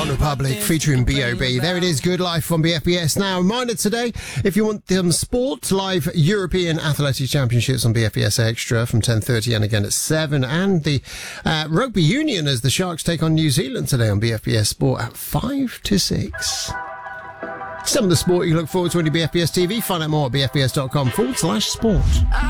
One Republic featuring B.O.B. There it is, Good Life on BFBS. Now, reminder today, if you want them sport, live European Athletics Championships on BFBS Extra from 10:30 and again at 7. And the rugby union as the Sharks take on New Zealand today on BFBS Sport at 5 to 6. Some of the sport you look forward to on your BFBS TV. Find out more at bfbs.com/sport.